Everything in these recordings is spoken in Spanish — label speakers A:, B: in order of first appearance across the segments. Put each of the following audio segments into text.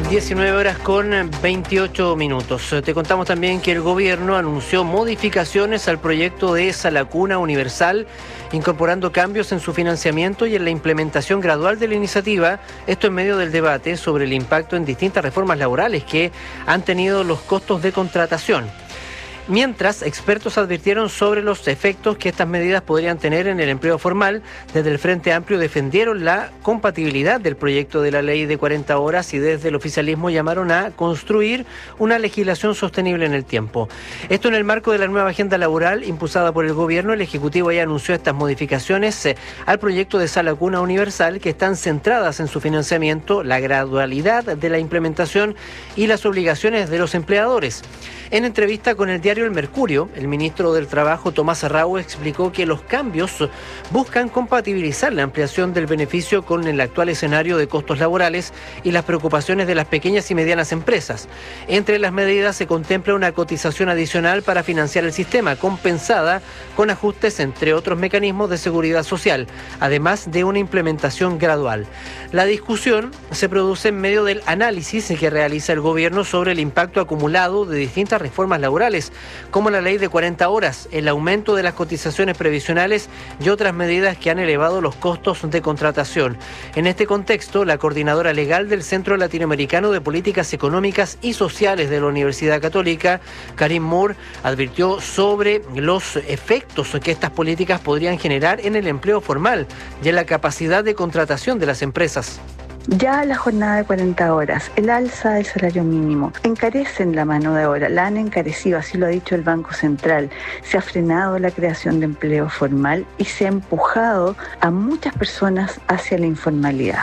A: 19 horas con 28 minutos. Te contamos también que el gobierno anunció modificaciones al proyecto de Sala Cuna Universal, incorporando cambios en su financiamiento y en la implementación gradual de la iniciativa, esto en medio del debate sobre el impacto en distintas reformas laborales que han tenido los costos de contratación. Mientras, expertos advirtieron sobre los efectos que estas medidas podrían tener en el empleo formal. Desde el Frente Amplio defendieron la compatibilidad del proyecto de la ley de 40 horas y desde el oficialismo llamaron a construir una legislación sostenible en el tiempo. Esto en el marco de la nueva agenda laboral impulsada por el gobierno. El Ejecutivo ya anunció estas modificaciones al proyecto de Sala Cuna Universal, que están centradas en su financiamiento, la gradualidad de la implementación y las obligaciones de los empleadores. En entrevista con el diario El Mercurio, el ministro del Trabajo, Tomás Arrau, explicó que los cambios buscan compatibilizar la ampliación del beneficio con el actual escenario de costos laborales y las preocupaciones de las pequeñas y medianas empresas. Entre las medidas se contempla una cotización adicional para financiar el sistema, compensada con ajustes entre otros mecanismos de seguridad social, además de una implementación gradual. La discusión se produce en medio del análisis que realiza el gobierno sobre el impacto acumulado de distintas reformas laborales, como la ley de 40 horas, el aumento de las cotizaciones previsionales y otras medidas que han elevado los costos de contratación. En este contexto, la coordinadora legal del Centro Latinoamericano de Políticas Económicas y Sociales de la Universidad Católica, Karim Moore, advirtió sobre los efectos que estas políticas podrían generar en el empleo formal y en la capacidad de contratación de las empresas.
B: Ya la jornada de 40 horas, el alza del salario mínimo, encarecen la mano de obra, la han encarecido, así lo ha dicho el Banco Central. Se ha frenado la creación de empleo formal y se ha empujado a muchas personas hacia la informalidad.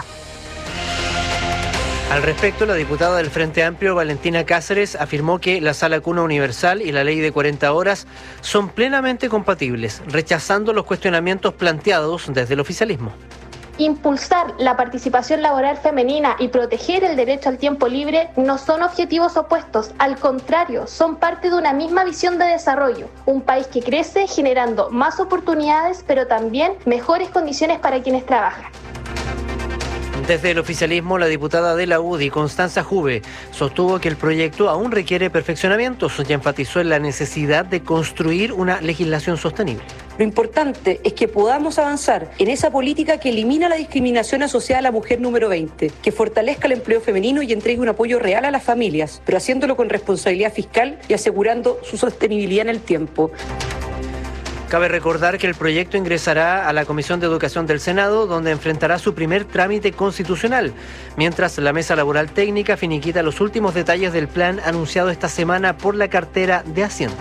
A: Al respecto, la diputada del Frente Amplio, Valentina Cáceres, afirmó que la Sala Cuna Universal y la ley de 40 horas son plenamente compatibles, rechazando los cuestionamientos planteados desde el oficialismo.
C: Impulsar la participación laboral femenina y proteger el derecho al tiempo libre no son objetivos opuestos, al contrario, son parte de una misma visión de desarrollo. Un país que crece generando más oportunidades, pero también mejores condiciones para quienes trabajan.
A: Desde el oficialismo, la diputada de la UDI, Constanza Juve, sostuvo que el proyecto aún requiere perfeccionamientos y enfatizó en la necesidad de construir una legislación sostenible.
D: Lo importante es que podamos avanzar en esa política que elimina la discriminación asociada a la mujer número 20, que fortalezca el empleo femenino y entregue un apoyo real a las familias, pero haciéndolo con responsabilidad fiscal y asegurando su sostenibilidad en el tiempo.
A: Cabe recordar que el proyecto ingresará a la Comisión de Educación del Senado, donde enfrentará su primer trámite constitucional, mientras la Mesa Laboral Técnica finiquita los últimos detalles del plan anunciado esta semana por la cartera de Hacienda.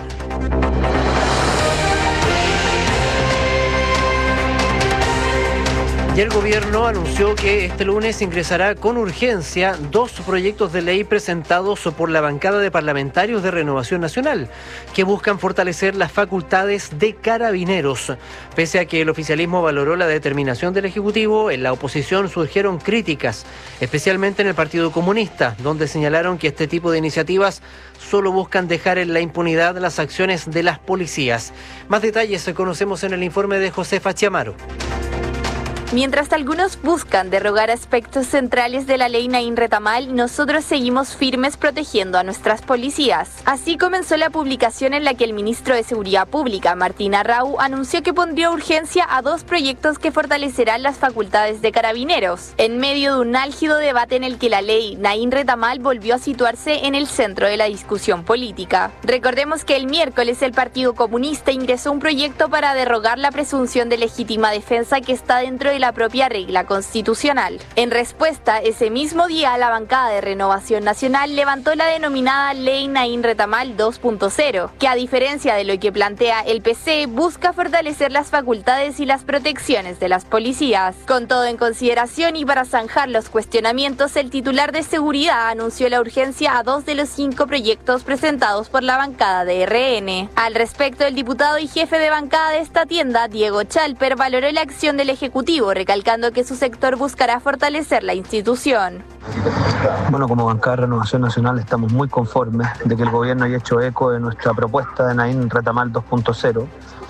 A: Y el gobierno anunció que este lunes ingresará con urgencia 2 proyectos de ley presentados por la bancada de parlamentarios de Renovación Nacional, que buscan fortalecer las facultades de carabineros. Pese a que el oficialismo valoró la determinación del Ejecutivo, en la oposición surgieron críticas, especialmente en el Partido Comunista, donde señalaron que este tipo de iniciativas solo buscan dejar en la impunidad las acciones de las policías. Más detalles conocemos en el informe de Josefa Chiamaro.
E: Mientras algunos buscan derogar aspectos centrales de la ley Naín Retamal, nosotros seguimos firmes protegiendo a nuestras policías. Así comenzó la publicación en la que el ministro de Seguridad Pública, Martín Arrau, anunció que pondría urgencia a 2 proyectos que fortalecerán las facultades de carabineros, en medio de un álgido debate en el que la ley Naín Retamal volvió a situarse en el centro de la discusión política. Recordemos que el miércoles el Partido Comunista ingresó un proyecto para derogar la presunción de legítima defensa que está dentro de la propia regla constitucional. En respuesta, ese mismo día, la bancada de Renovación Nacional levantó la denominada Ley Naín Retamal 2.0, que a diferencia de lo que plantea el PC, busca fortalecer las facultades y las protecciones de las policías. Con todo en consideración y para zanjar los cuestionamientos, el titular de Seguridad anunció la urgencia a 2 de los 5 proyectos presentados por la bancada de RN. Al respecto, el diputado y jefe de bancada de esta tienda, Diego Chalper, valoró la acción del Ejecutivo, recalcando que su sector buscará fortalecer la institución.
F: Bueno, como bancada de Renovación Nacional estamos muy conformes de que el gobierno haya hecho eco de nuestra propuesta de Naín Retamal 2.0,